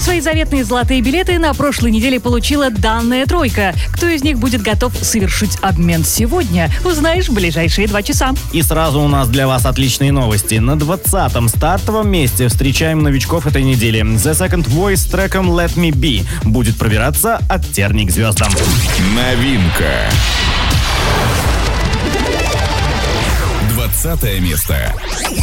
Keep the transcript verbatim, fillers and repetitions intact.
Свои заветные золотые билеты на прошлой неделе получила данная тройка. Кто из них будет готов совершить обмен сегодня, узнаешь в ближайшие два часа. И сразу у нас для вас отличные новости. На двадцатом стартовом месте встречаем новичков этой недели. The Second Voice с треком Let Me Be будет пробираться от терний к звездам. Новинка. Двадцатое место.